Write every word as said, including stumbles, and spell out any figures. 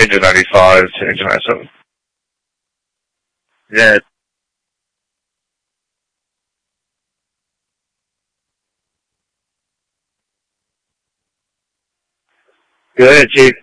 Engine ninety-five to Engine ninety-seven. Yeah. Go ahead, Chief.